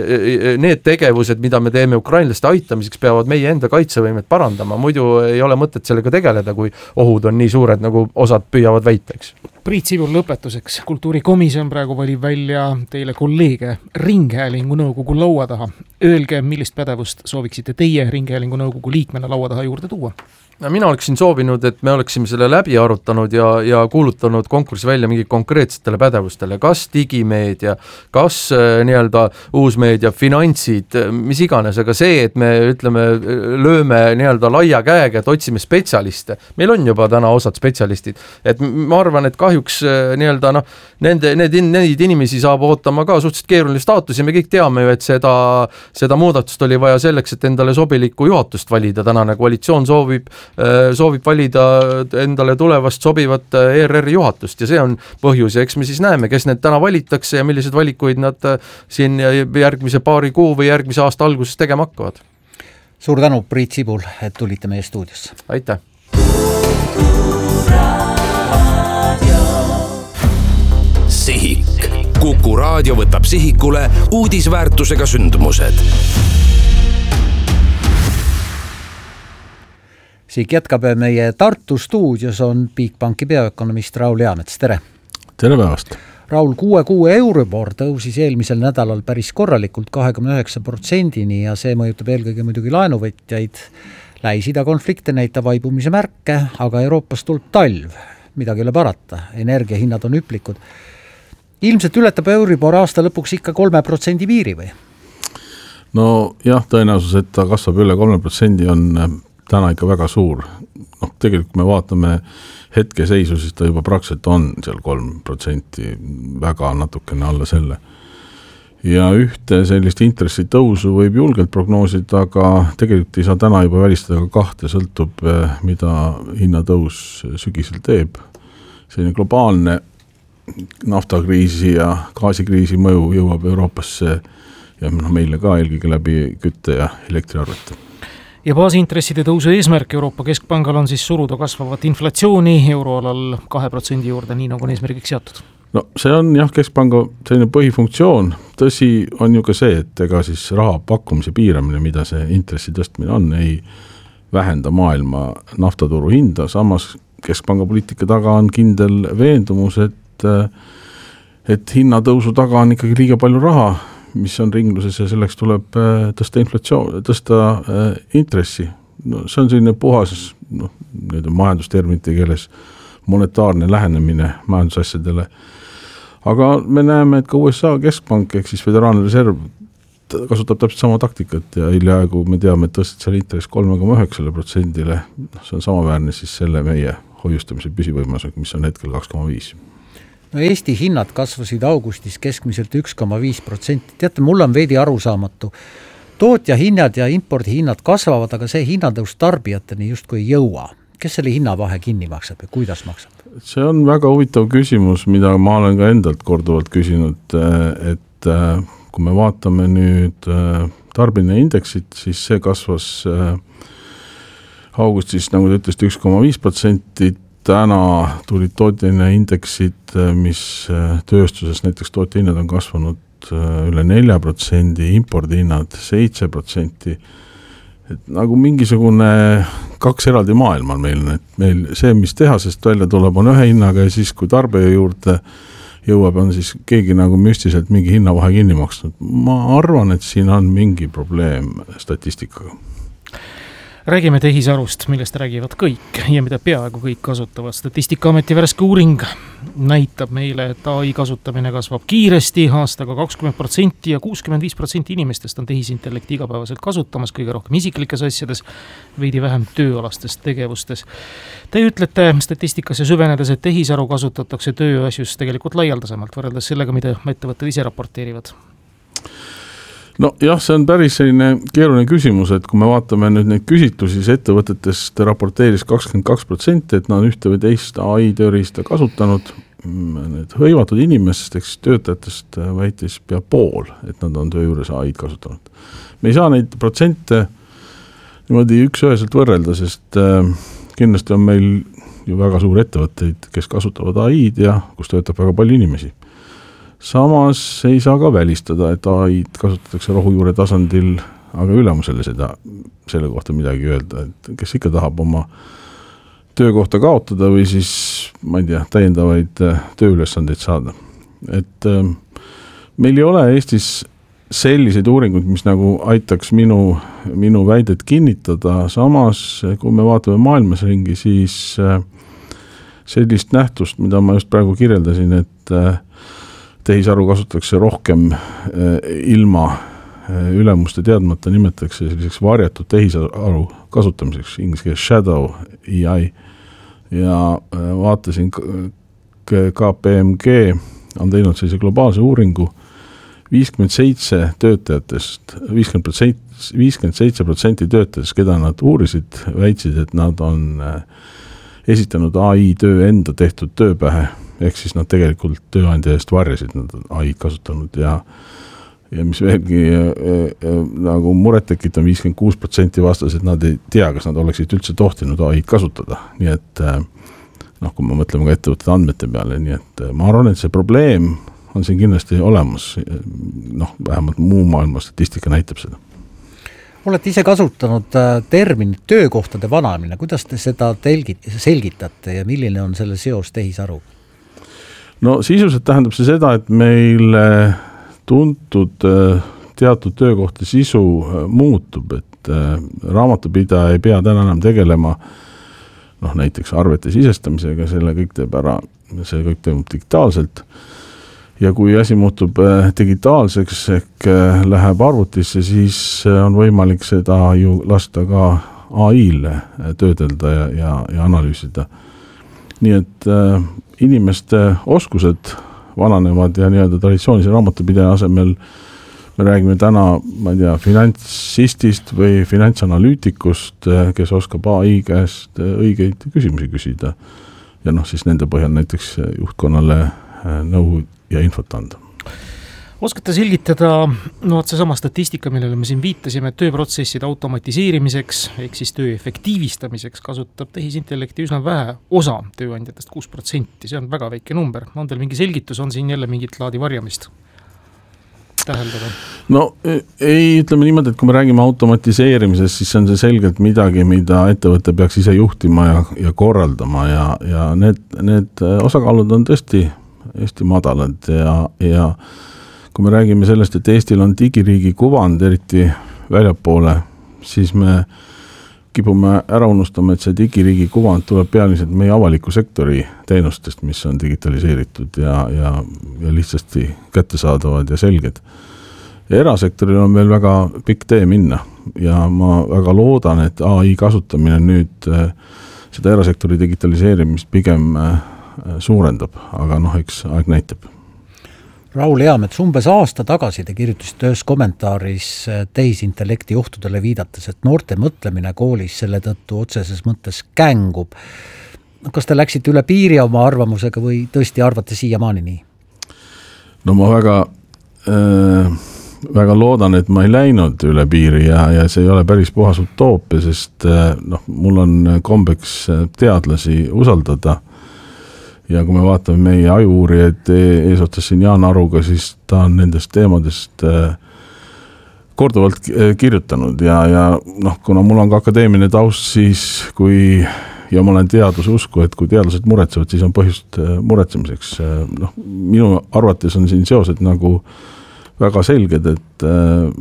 need tegevused, mida me teeme ukrainlaste aitamiseks, peavad meie enda kaitsevõimet parandama. Muidu ei ole mõtet sellega tegeleda, kui ohud on nii suured, nagu osad püüavad väiteks. Priit Sibul lõpetuseks. Kultuurikomisjon praegu valib välja teile kolleege Ringhäälingu nõukogu laua taha. Öelge, millist pädevust sooviksite teie Ringhäälingu nõukogu liikmena laua taha juurde tuua? Mina oleksin soovinud, et me oleksime selle läbi arutanud ja, ja kuulutanud konkursi välja mingi konkreetsetele pädevustele, kas digimeedia, kas äh, nii-öelda uusmeedia, finantsid, mis iganes, aga see, et me ütleme, lööme nii-öelda laia käega, et otsime spetsialiste. Meil on juba täna osad spetsialistid, et ma arvan, et kahjuks äh, nii-öelda noh, nende, need, neid inimesi saab ootama ka suhteliselt keeruline staatus ja me kõik teame ju, et seda, seda muudatust oli vaja selleks, et endale sobilikku juhatust valida. Tänane koalitsioon soovib soovib valida endale tulevast sobivat E R R juhatust ja see on põhjus ja eks me siis näeme, kes need täna valitakse ja millised valikuid nad siin järgmise paari kuu või järgmise aasta alguses tegema hakkavad. Suur tänu, Priit Sibul, et tulite meie stuudiosse. Aitäh! Sihik. Kuku raadio võtab sihikule uudisväärtusega sündmused. Siik jätkab meie Tartu stuudios on Bigbanki peaökonomist Raul Eamets. Tere! Tere päevast! Raul, kuue kuue Euribor tõusis eelmisel nädalal päris korralikult kahekümne üheksa protsendini ja see mõjutab eelkõige muidugi laenuvõtjaid. Lähis-Ida konflikte näitab vaibumise märke, aga Euroopas tuleb talv. Midagi ei ole parata, energiahinnad on hüplikud. Ilmselt ületab Euribor aasta lõpuks ikka kolme protsendi piiri või? No jah, tõenäosus, et ta kasvab üle kolme protsendi on täna ikka väga suur. Noh, tegelikult me vaatame hetke seisu, siis ta juba praktiliselt on seal kolm protsenti, väga natukene alla selle. Ja ühte sellist intressitõusu võib julgelt prognoosida, aga tegelikult ei saa täna juba välistada ka kahte, sõltub, mida hinnatõus sügisel teeb. Selline globaalne naftakriisi ja gaasikriisi mõju jõuab Euroopasse ja noh, meile ka eelkõige läbi kütte ja elektriarvete. Ja baasintresside tõusu eesmärk Euroopa Keskpangal on siis suruda kasvavat inflatsiooni euroalal kahe protsendi juurde, nii nagu on eesmärgiks seatud. No see on jah, Keskpanga selline põhifunktsioon, tõsi on ju ka see, et ega siis raha pakkumise piiramine, mida see intressi tõstmine on, ei vähenda maailma naftaturu hinda, samas Keskpanga poliitika taga on kindel veendumus, et, et hinnatõusu taga on ikkagi liiga palju raha, mis on ringluses ja selleks tuleb tõsta inflatsioon, tõsta intressi. No, see on selline puhas no, majandusterminite keeles monetaarne lähenemine majandusasjadele. Aga me näeme, et ka U S A Keskpank ehk siis Föderaalne Reserv kasutab täpselt sama taktikat ja hiljaaegu me teame, et tõstad seal intress kolme koma üheksa protsendile. See on samaväärne siis selle meie hoiustamise püsivõimasega, mis on hetkel kaks koma viis. No Eesti hinnad kasvasid augustis keskmiselt üks koma viis protsenti. Teate, mul on veidi arusaamatu. Tootja hinnad ja impordi hinnad kasvavad, aga see hinnatõus tarbijateni justkui ei jõua. Kes selle hinnavahe kinni maksab ja kuidas maksab? See on väga huvitav küsimus, mida ma olen ka endalt korduvalt küsinud, et kui me vaatame nüüd tarbimine indeksit, siis see kasvas augustis, nagu te ütlesite, üks koma viis protsenti. Täna tulid tootjana indeksid, mis tööstuses näiteks tootjahinnad on kasvanud üle nelja protsendi, impordihinnad seitse protsenti. Et nagu mingisugune kaks eraldi maailma on meil, et meil see, mis tehasest välja tuleb, on ühe hinnaga ja siis, kui tarbija juurde jõuab, on siis keegi nagu müstiliselt mingi hinnavahe kinni maksnud. Ma arvan, et siin on mingi probleem statistikaga. Räägime tehisarust, millest räägivad kõik ja mida peaaegu kõik kasutavad. Statistikaameti värske uuring näitab meile, et A I kasutamine kasvab kiiresti, aastaga kakskümmend protsenti ja kuuskümmend viis protsenti inimestest on tehisintellekti igapäevaselt kasutamas, kõige rohkem isiklikes asjades, veidi vähem tööalastes tegevustes. Te ütlete statistikasse süvenedes, et tehisaru kasutatakse tööasjus tegelikult laialdasemalt võrreldes sellega, mida ettevõtted ise raporteerivad. No jah, see on päris selline keeruline küsimus, et kui me vaatame nüüd neid küsitlusi, siis ettevõtetest raporteeris kakskümmend kaks protsenti, et nad on ühte või teist A I tööriista kasutanud. Need hõivatud inimestest, töötajatest väitis pea pool, et nad on töö juures A I kasutanud. Me ei saa neid protsente niimoodi üks üheselt võrrelda, sest kindlasti on meil ju väga suur ettevõtteid, kes kasutavad A I-d ja kus töötab väga palju inimesi. Samas ei saa ka välistada, et A I-d kasutatakse rohujuure tasandil, aga ülemusele seda, selle kohta midagi öelda, et kes ikka tahab oma töökohta kaotada või siis, ma ei tea, täiendavaid tööülesandeid saada. Et meil ei ole Eestis selliseid uuringuid, mis nagu aitaks minu, minu väidet kinnitada. Samas, kui me vaatame maailmas ringi, siis sellist nähtust, mida ma just praegu kirjeldasin, et tehisaru kasutatakse rohkem ilma ülemuste teadmata, nimetatakse selliseks varjatud tehisaru kasutamiseks, inglise keeles shadow A I. Ja vaatasin, K P M G on teinud sellise globaalse uuringu, viiskümmend seitse töötajatest, viiskümmend seitse protsenti töötajatest, keda nad uurisid, väitsid, et nad on esitanud A I töö enda tehtud tööpähe, ehk siis nad tegelikult tööandja eest varjasid, nad A I kasutanud ja, ja mis veelgi äh, nagu muret tekitab, viiskümmend kuus protsenti vastas, et nad ei tea, kas nad oleksid üldse tohtinud A I kasutada. Nii et äh, noh, kui me mõtleme ka ettevõtete andmete peale, nii et äh, ma arvan, et see probleem on siin kindlasti olemas, noh, vähemalt muu maailma statistika näitab seda. Olete ise kasutanud terminit töökohtade vananemine, kuidas te seda telgit, selgitate ja milline on selle seos tehisaru? No sisuliselt tähendab see seda, et meil tuntud teatud töökohta sisu muutub, et raamatupidaja ei pea täna enam tegelema noh, näiteks arvete sisestamisega, selle kõik teeb ära, see kõik toimub digitaalselt. Ja kui asi muutub digitaalseks ehk läheb arvutisse, siis on võimalik seda ju lasta ka A I-le töödelda ja, ja, ja analüüsida. Nii et äh, inimeste oskused vananevad ja nii-öelda traditsioonilise raamatupidaja asemel me räägime täna, ma ei tea, finantsistist või finantsanalüütikust, kes oskab A I käest õigeid küsimusi küsida. Ja noh, siis nende põhjal näiteks juhtkonnale nõu ja infot anda. Oskate selgitada, no seesama statistika, millele me siin viitasime, tööprotsesside automatiseerimiseks ehk siis töö efektiivistamiseks kasutab tehisintellekti üsna vähe osa tööandjatest, kuus protsenti, see on väga väike number. On teil mingi selgitus, on siin jälle mingit laadi varjamist täheldada? No ei, ütleme niimoodi, et kui me räägime automatiseerimisest, siis on see selgelt midagi, mida ettevõte peaks ise juhtima ja, ja korraldama ja, ja need, need osakaalud on tõesti Eesti madalad ja, ja kui me räägime sellest, et Eestil on digiriigi kuvand eriti väljapoole, siis me kipume ära unustama, et see digiriigi kuvand tuleb pealiselt meie avaliku sektori teenustest, mis on digitaliseeritud ja, ja, ja lihtsasti kättesaadavad ja selged. Erasektoril on veel väga pikk tee minna ja ma väga loodan, et A I kasutamine nüüd seda erasektori digitaliseerimist pigem suurendab, aga noh, eks aeg näitab. Raul Eamets, umbes aasta tagasi te kirjutasite ühes kommentaaris tehisintellekti juhtudele viidates, et noorte mõtlemine koolis selle tõttu otseses mõttes kängub. Kas te läksite üle piiri oma arvamusega või tõesti arvate siiamaani nii? No ma väga, äh, väga loodan, et ma ei läinud üle piiri ja, ja see ei ole päris puhas utoopia, sest äh, noh, mul on kombeks teadlasi usaldada. Ja kui me vaatame meie ajuuurijaid eesotsas siin Jaan Aruga, siis ta on nendest teemadest korduvalt kirjutanud ja, ja noh, kuna mul on ka akadeemiline taust, siis kui, ja ma olen teaduse usku, et kui teadlased muretsevad, siis on põhjust muretsemiseks. Noh, minu arvates on siin seosed nagu väga selged, et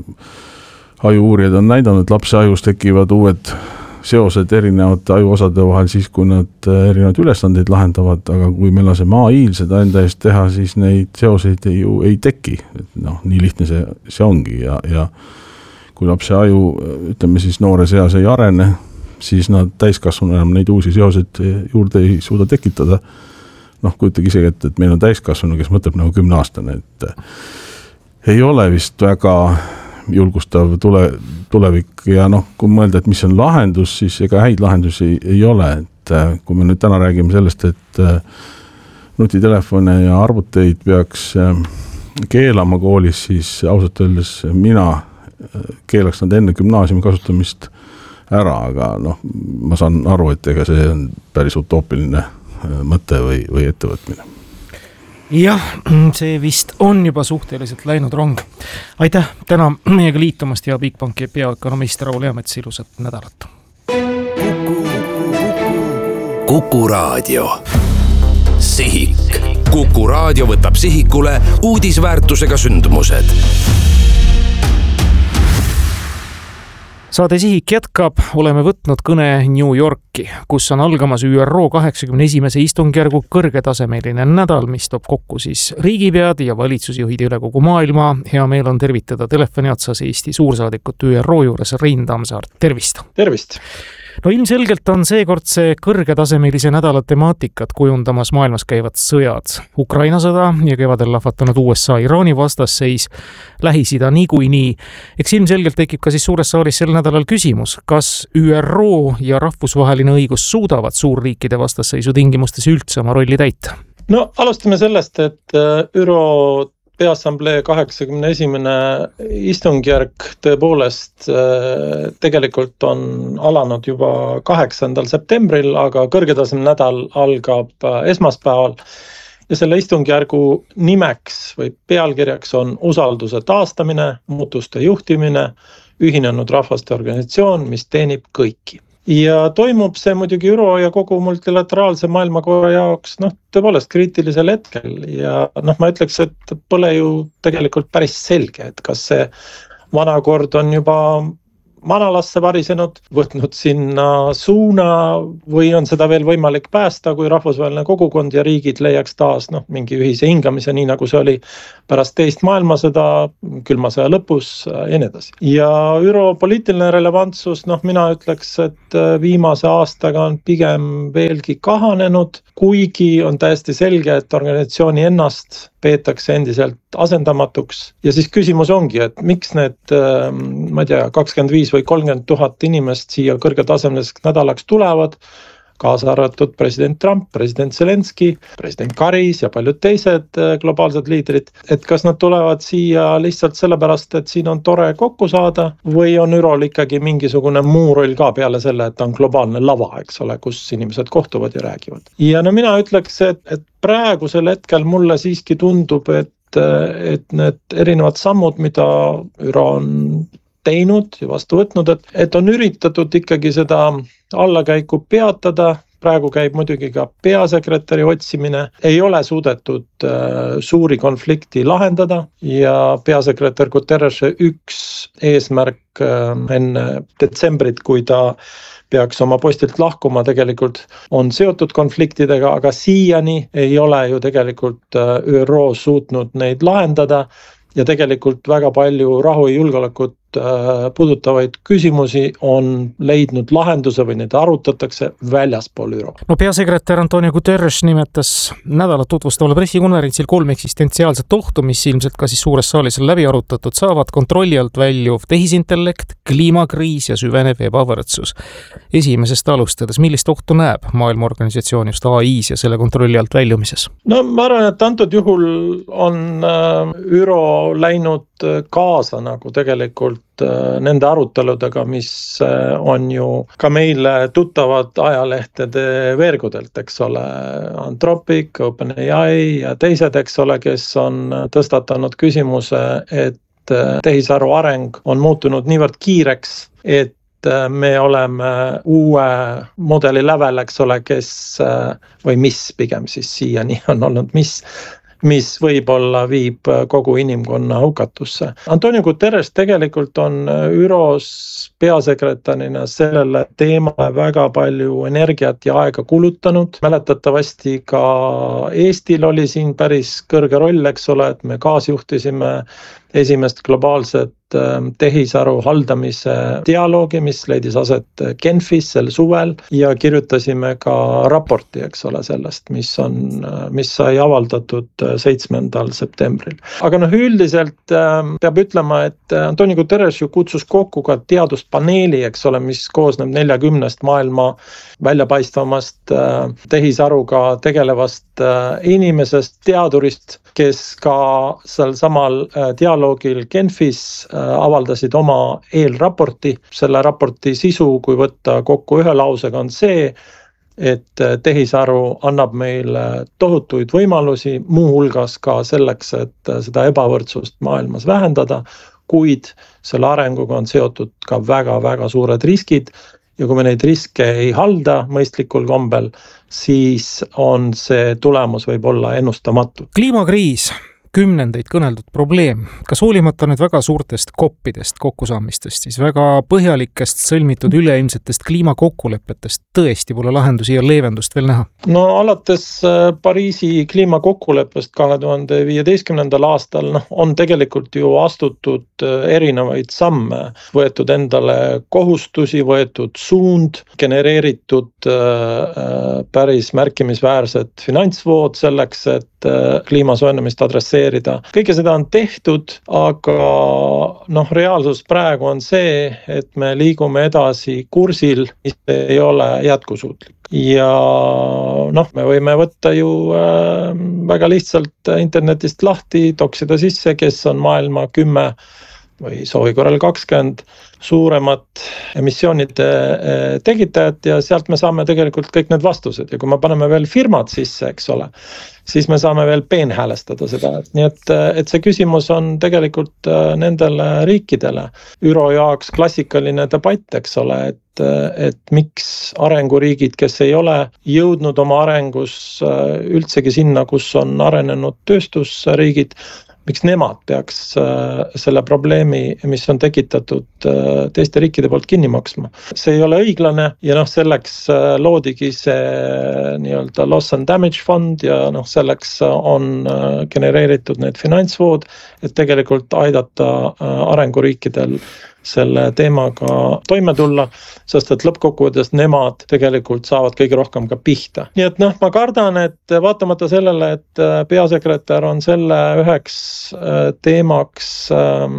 ajuuurijad on näidanud, et lapse ajus tekivad uued seosed erinevate ajuosade vahel siis, kui nad erinevad ülesandeid lahendavad, aga kui me laseme A I-l seda enda eest teha, siis neid seoseid ei, ju ei teki. Noh, nii lihtne see, see ongi ja, ja kui lapse aju, ütleme siis noore seas ei arene, siis nad täiskasvanu enam neid uusi seoseid juurde ei suuda tekitada. Noh, kujutage isegi, et, et meil on täiskasvanu, kes mõtleb nagu kümneaastane, et ei ole vist väga julgustav tule, tulevik ja noh, kui mõelda, et mis on lahendus, siis ega häid lahendusi ei, ei ole, et kui me nüüd täna räägime sellest, et nutitelefone ja arvuteid peaks keelama koolis, siis ausalt öeldes mina keelaks nad enne gümnaasiumi kasutamist ära, aga noh, ma saan aru, et ega see on päris utoopiline mõte või, või ettevõtmine. Jah, see vist on juba suhteliselt läinud rong. Aitäh täna meiega liitumast ja Bigbanki peaökonomist Raul Eamets, ilusat nädalat. Kuku Raadio. Sihik. Kuku Raadio võtab sihikule uudisväärtusega sündmused. Saade Sihik jätkab, oleme võtnud kõne New Yorki, kus on algamas Ü R O kaheksakümne esimese istungjärgu kõrgetasemeline nädal, mis toob kokku siis riigipead ja valitsusjuhid üle kogu maailma. Hea meel on tervitada telefoni otsas Eesti suursaadikut Ü R O juures Rein Tammsaart. Tervist! Tervist! No ilmselgelt on seekord see kõrgetasemelise nädala temaatikat kujundamas maailmas käivad sõjad. Ukraina sõda ja kevadel lahvatanud U S A Iraani vastasseis, Lähis-Ida niikuinii. Eks ilmselgelt tekib ka siis suures saalis sel nädalal küsimus, kas Ü R O ja rahvusvaheline õigus suudavad suurriikide vastasseisu tingimustes üldse oma rolli täita? No alustame sellest, et ÜRO Peaassamblee kaheksakümne esimene istungjärk tõepoolest tegelikult on alanud juba kaheksandal septembril, aga kõrgetasemel nädal algab esmaspäeval ja selle istungjärgu nimeks või pealkirjaks on usalduse taastamine, muutuste juhtimine, ühinenud rahvaste organisatsioon, mis teenib kõiki. Ja toimub see muidugi ÜRO ja kogu multilateraalse maailmakorra jaoks noh, tõepoolest kriitilisel hetkel ja noh, ma ütleks, et pole ju tegelikult päris selge, et kas see vana kord on juba manalasse varisenud, võtnud sinna suuna või on seda veel võimalik päästa, kui rahvusvaheline kogukond ja riigid leiaks taas noh, mingi ühise hingamise, nii nagu see oli pärast teist maailmasõda, külma sõja lõpus ja nii edasi. Ja ÜRO poliitiline relevantsus, noh mina ütleks, et viimase aastaga on pigem veelgi kahanenud, kuigi on täiesti selge, et organisatsiooni ennast peetakse endiselt asendamatuks. Ja siis küsimus ongi, et miks need, ma ei tea, kakskümmend viis või kolmkümmend tuhat inimest siia kõrgetasemeliseks nädalaks tulevad, kaasa arvatud president Trump, president Zelenski, president Karis ja paljud teised globaalsed liidrid, et kas nad tulevad siia lihtsalt sellepärast, et siin on tore kokku saada või on ÜRO-l ikkagi mingisugune muu roll ka peale selle, et on globaalne lava, eks ole, kus inimesed kohtuvad ja räägivad. Ja no mina ütleks, et, et praegusel hetkel mulle siiski tundub, et, et need erinevad sammud, mida ÜRO on teinud ja vastu võtnud, et, et on üritatud ikkagi seda allakäiku peatada. Praegu käib muidugi ka peasekretäri otsimine, ei ole suudetud äh, suuri konflikti lahendada ja peasekretär Guterres üks eesmärk äh, enne detsembrit, kui ta peaks oma postilt lahkuma, tegelikult on seotud konfliktidega, aga siiani ei ole ju tegelikult äh, ÜRO suutnud neid lahendada ja tegelikult väga palju rahu ja julgeolekut puudutavaid küsimusi on leidnud lahenduse või neid arutatakse väljaspool ÜRO. No peasekretär Antonio Guterres nimetas nädalat tutvustaval pressikonverentsil kolm eksistentsiaalset ohtu, mis ilmselt ka siis suures saalis on läbi arutatud, saavad kontrolli alt väljuv tehisintellekt, kliimakriis ja süvenev ebavõrdsus. Esimesest alustades, millist ohtu näeb maailmaorganisatsioon just A I-s ja selle kontrolli alt väljumises? No ma arvan, et antud juhul on ÜRO läinud kaasa nagu tegelikult nende aruteludega, mis on ju ka meile tuttavad ajalehtede veergudelt, eks ole, Anthropic, OpenAI ja teised, eks ole, kes on tõstatanud küsimuse, et tehisaru areng on muutunud niivõrd kiireks, et me oleme uue mudeli lävel, eks ole, kes, või mis pigem siis siiani on olnud, mis mis võib-olla viib kogu inimkonna hukatusse. Antonio Guterres tegelikult on ÜROs peasekretärina sellele teemale väga palju energiat ja aega kulutanud. Mäletatavasti ka Eestil oli siin päris kõrge roll, eks ole, et me kaasjuhtisime esimest globaalset tehisaru haldamise dialoogi, mis leidis aset Genfis sel suvel ja kirjutasime ka raporti, eks ole, sellest, mis on, mis sai avaldatud seitsmendal septembril. Aga noh, üldiselt peab ütlema, et Antonio Guterres ju kutsus kokku ka teaduspaneeli, eks ole, mis koosneb neljakümnest maailma väljapaistvamast tehisaruga tegelevast inimesest, teadurist, kes ka sel samal dialoogil Genfis avaldasid oma eelraporti. Selle raporti sisu, kui võtta kokku ühe lausega, on see, et tehisaru annab meile tohutuid võimalusi, muuhulgas ka selleks, et seda ebavõrdsust maailmas vähendada, kuid selle arenguga on seotud ka väga-väga suured riskid ja kui me neid riske ei halda mõistlikul kombel, siis on see tulemus võib olla ennustamatu. Kliimakriis, kümnendeid kõneldud probleem, kas hoolimata nüüd väga suurtest koppidest, kokkusaamistest, siis väga põhjalikest sõlmitud üleilmsetest kliimakokkulepetest tõesti pole lahendusi ja leevendust veel näha? No alates Pariisi kliimakokkuleppest kahe tuhande viieteistkümnendal aastal no, on tegelikult ju astutud erinevaid samme, võetud endale kohustusi, võetud suund, genereeritud äh, päris märkimisväärset finantsvood selleks, et kliima soojenemist adresseerida. Kõike seda on tehtud, aga noh, reaalsus praegu on see, et me liigume edasi kursil, mis ei ole jätkusuutlik. Ja noh, me võime võtta ju äh, väga lihtsalt internetist lahti, toksida sisse, kes on maailma kümme või soovi korral kakskümmend suuremat emissioonide tegitajat ja sealt me saame tegelikult kõik need vastused ja kui me paneme veel firmad sisse, eks ole, siis me saame veel peenhäälestada seda. Nii et, et see küsimus on tegelikult nendele riikidele. ÜRO jaoks klassikaline debatt, eks ole, et, et miks arenguriigid, kes ei ole jõudnud oma arengus üldsegi sinna, kus on arenenud tööstusriigid, miks nemad peaks selle probleemi, mis on tekitatud teiste riikide poolt kinni maksma. See ei ole õiglane ja noh, selleks loodigi see nii-öelda loss and damage fund ja noh, selleks on genereeritud need finantsvood, et tegelikult aidata arenguriikidel selle teemaga toime tulla, sest et lõppkokkuvõttes nemad tegelikult saavad kõige rohkem ka pihta. Nii et noh, ma kardan, et vaatamata sellele, et peasekretär on selle üheks teemaks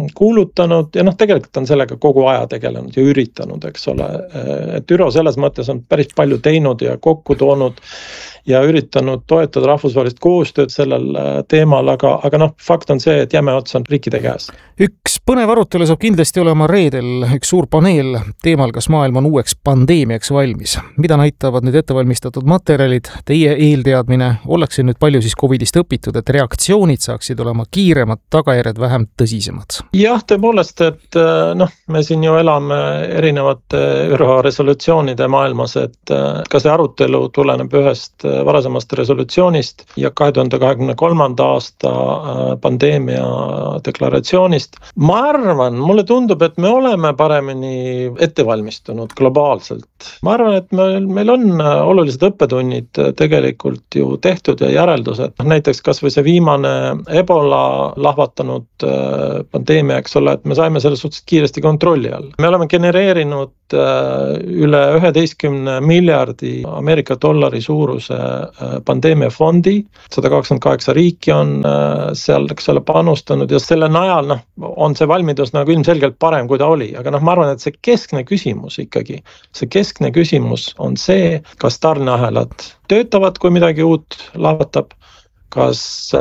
kuulutanud ja noh, tegelikult on sellega kogu aja tegelenud ja üritanud, eks ole, et ÜRO selles mõttes on päris palju teinud ja kokku toonud ja üritanud toetada rahvusvahelist koostööd sellel teemal, aga, aga noh, fakt on see, et jäme ots on riikide käes. Üks põnev arutelu saab kindlasti olema reedel üks suur paneel teemal, kas maailm on uueks pandeemiaks valmis. Mida näitavad nüüd ettevalmistatud materjalid, teie eelteadmine, ollakse nüüd palju siis covidist õpitud, et reaktsioonid saaksid olema kiiremad, tagajärjed vähem tõsisemad? Jah, tõepoolest, et noh, me siin ju elame erinevate ÜRO resolutsioonide maailmas, et ka see arutelu tuleneb ühest varasemast resolutsioonist ja kahe tuhande kahekümne kolmanda aasta pandeemia deklaratsioonist. Ma arvan, mulle tundub, et me oleme paremini ettevalmistunud globaalselt. Ma arvan, et meil, meil on olulised õppetunnid tegelikult ju tehtud ja järeldused. Näiteks kas või see viimane Ebola lahvatanud pandeemia, eks ole, et me saime selle suhteliselt kiiresti kontrolli all. Me oleme genereerinud üle üheteistkümne miljardi Ameerika dollari suuruse pandeemiafondi, sada kakskümmend kaheksa riiki on seal, eks ole, panustanud ja selle najal noh, on see valmidus nagu ilmselgelt parem, kui ta oli, aga noh, ma arvan, et see keskne küsimus ikkagi, see keskne küsimus on see, kas tarneahelad töötavad, kui midagi uut lahvatab, kas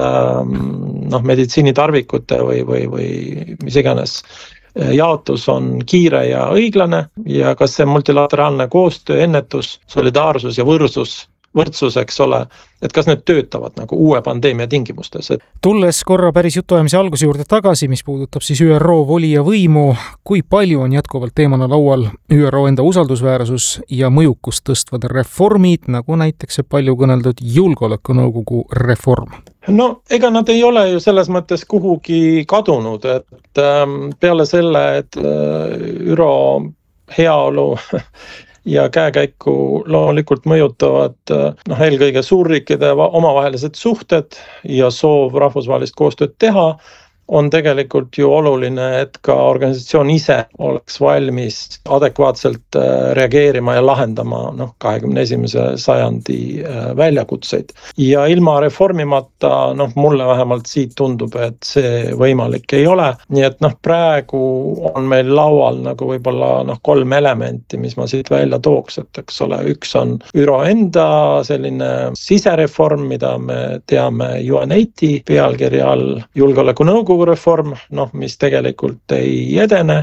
noh, meditsiinitarvikute või, või, või mis iganes jaotus on kiire ja õiglane ja kas see multilateraalne koostöö, ennetus, solidaarsus ja võrdsus, võrdsus, eks ole, et kas need töötavad nagu uue pandeemia tingimustes. Tulles korra päris jutuajamise alguse juurde tagasi, mis puudutab siis ÜRO voli ja võimu, kui palju on jätkuvalt teemana laual ÜRO enda usaldusväärsus ja mõjukust tõstvad reformid, nagu näiteks see palju kõneldud julgeolekunõukogu reform? No ega nad ei ole ju selles mõttes kuhugi kadunud, et peale selle, et ÜRO heaolu ja käekäiku loomulikult mõjutavad noh, eelkõige suurriikide omavahelised suhted ja soov rahvusvahelist koostööd teha, on tegelikult ju oluline, et ka organisatsioon ise oleks valmis adekvaatselt reageerima ja lahendama noh, kahekümne esimese sajandi väljakutseid. Ja ilma reformimata, noh, mulle vähemalt siit tundub, et see võimalik ei ole. Nii et noh, praegu on meil laual nagu võib-olla noh, kolm elementi, mis ma siit välja tooks, et eks ole, üks on ÜRO enda selline sisereform, mida me teame U N eighty pealkirja all julgeolekunõukogu reform, noh, mis tegelikult ei edene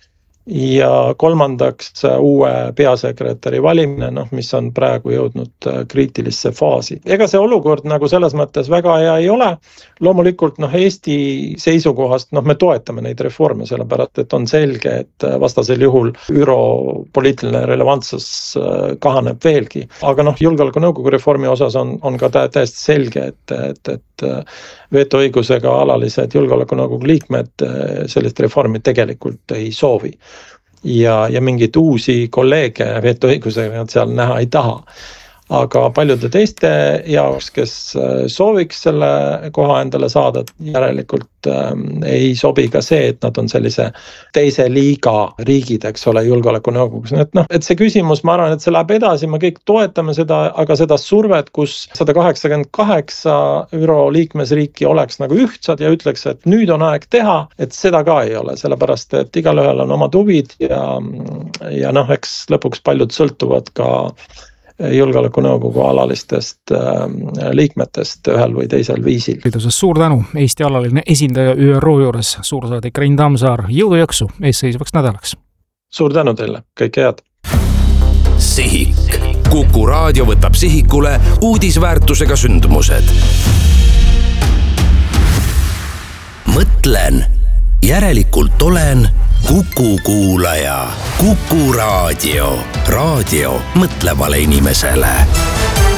ja kolmandaks uue peasekretäri valimine, noh, mis on praegu jõudnud kriitilisse faasi. Ega see olukord nagu selles mõttes väga hea ei ole. Loomulikult noh, Eesti seisukohast noh, me toetame neid reforme, sellepärast et on selge, et vastasel juhul ÜRO poliitiline relevantsus kahaneb veelgi. Aga noh, julgeolekunõukogu reformi osas on, on ka täiesti selge, et, et, et vetoõigusega alalised julgeolekunõukogu liikmed sellist reformi tegelikult ei soovi. Ja, ja mingid uusi kolleege vetoõigusega nad seal näha ei taha. Aga paljude teiste jaoks, kes sooviks selle koha endale saada, järelikult ähm, ei sobi ka see, et nad on sellise teise liiga riigid, eks ole, julgeolekunõukogus. Et, noh, et see küsimus, ma arvan, et see läheb edasi, me kõik toetame seda, aga seda survet, kus sada kaheksakümmend kaheksa ÜRO liikmesriiki oleks nagu ühtsad ja ütleks, et nüüd on aeg teha, et seda ka ei ole, sellepärast, et igalühel on omad huvid ja, ja noh, eks lõpuks paljud sõltuvad ka julgeolekunõukogu alalistest äh, liikmetest ühel või teisel viisil. Suur tänu, Eesti alaline esindaja ÜRO juures, suursaadik Rein Tammsaar, jõudu jaksu eesseisvaks nädalaks. Suur tänu teile, kõike head. Sihik. Kuku raadio võtab sihikule uudisväärtusega sündmused. Mõtlen, järelikult olen Kuku kuulaja. Kuku raadio. Raadio mõtlevale inimesele.